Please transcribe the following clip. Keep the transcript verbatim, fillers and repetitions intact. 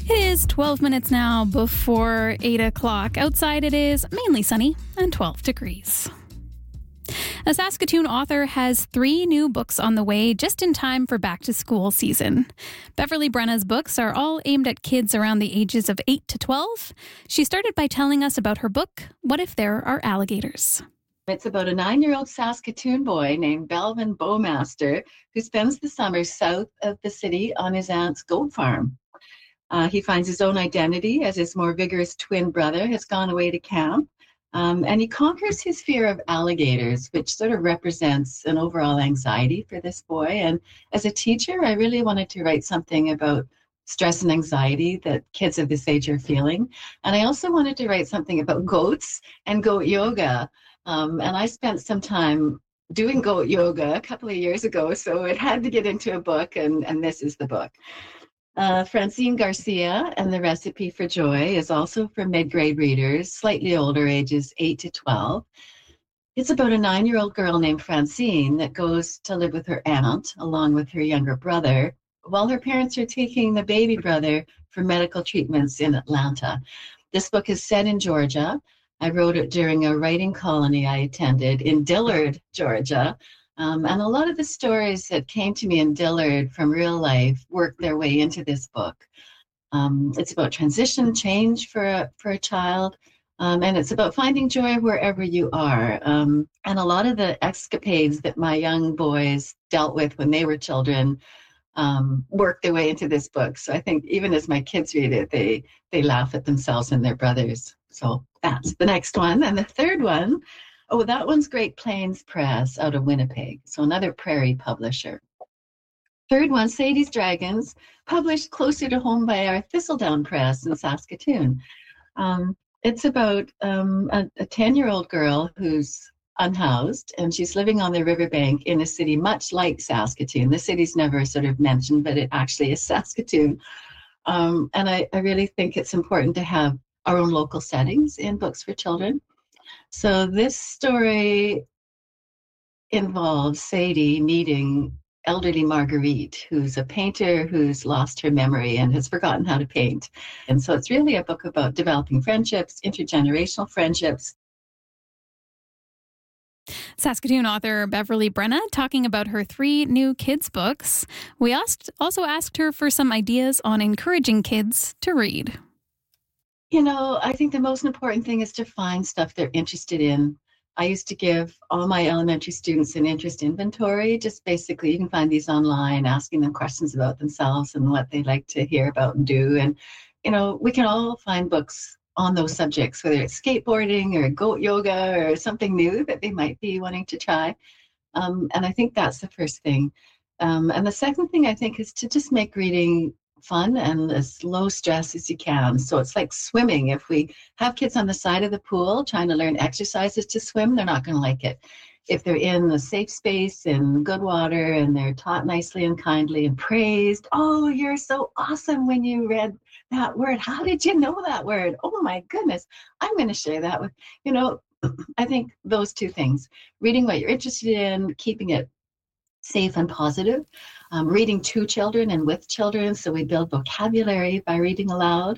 It is twelve minutes now before eight o'clock. Outside it is mainly sunny and twelve degrees. A Saskatoon author has three new books on the way just in time for back-to-school season. Beverly Brenna's books are all aimed at kids around the ages of eight to twelve. She started by telling us about her book, What If There Are Alligators? It's about a nine-year-old Saskatoon boy named Belvin Bowmaster who spends the summer south of the city on his aunt's goat farm. Uh, he finds his own identity as his more vigorous twin brother has gone away to camp. Um, and he conquers his fear of alligators, which sort of represents an overall anxiety for this boy. And as a teacher, I really wanted to write something about stress and anxiety that kids of this age are feeling. And I also wanted to write something about goats and goat yoga. Um, and I spent some time doing goat yoga a couple of years ago, so it had to get into a book, and, and this is the book. Uh, Francine Garcia and the Recipe for Joy is also for mid-grade readers, slightly older, ages eight to twelve. It's about a nine-year-old girl named Francine that goes to live with her aunt along with her younger brother while her parents are taking the baby brother for medical treatments in Atlanta. This book is set in Georgia. I wrote it during a writing colony I attended in Dillard, Georgia. Um, and a lot of the stories that came to me in Dillard from real life worked their way into this book. Um, it's about transition, change for a, for a child, um, and it's about finding joy wherever you are. Um, and a lot of the escapades that my young boys dealt with when they were children um, worked their way into this book. So I think even as my kids read it, they, they laugh at themselves and their brothers. So that's the next one. And the third one, oh, that one's Great Plains Press out of Winnipeg, so another prairie publisher. Third one, Sadie's Dragons, published closer to home by our Thistledown Press in Saskatoon. Um, it's about um, a, a ten-year-old girl who's unhoused, and she's living on the riverbank in a city much like Saskatoon. The city's never sort of mentioned, but it actually is Saskatoon. Um, and I, I really think it's important to have our own local settings in books for children. So this story involves Sadie meeting elderly Marguerite, who's a painter who's lost her memory and has forgotten how to paint. And so it's really a book about developing friendships, intergenerational friendships. Saskatoon author Beverly Brenna talking about her three new kids' books. We asked, also asked her for some ideas on encouraging kids to read. You know, I think the most important thing is to find stuff they're interested in. I used to give all my elementary students an interest inventory. Just basically, you can find these online, asking them questions about themselves and what they like to hear about and do. And, you know, we can all find books on those subjects, whether it's skateboarding or goat yoga or something new that they might be wanting to try. Um, and I think that's the first thing. Um, and the second thing, I think, is to just make reading fun and as low stress as you can. So it's like swimming. If we have kids on the side of the pool trying to learn exercises to swim, they're not going to like it. If they're in a safe space in good water and they're taught nicely and kindly and praised, oh, you're so awesome when you read that word. How did you know that word? Oh my goodness. I'm going to share that with, you know, I think those two things, reading what you're interested in, keeping it safe and positive, um, reading to children and with children. So we build vocabulary by reading aloud.